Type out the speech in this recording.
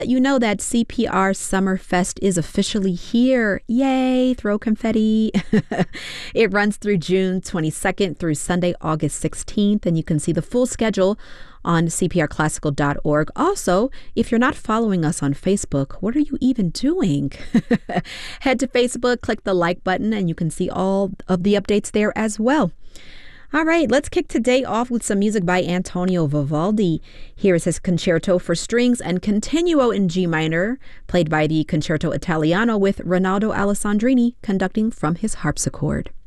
You know that CPR Summer Fest is officially here. Yay, throw confetti. It runs through June 22nd through Sunday, August 16th, and you can see the full schedule on cprclassical.org. Also, if you're not following us on Facebook, what are you even doing? Head to Facebook, click the like button, and you can see all of the updates there as well. All right, let's kick today off with some music by Antonio Vivaldi. Here is his Concerto for Strings and Continuo in G minor, played by the Concerto Italiano with Ronaldo Alessandrini conducting from his harpsichord.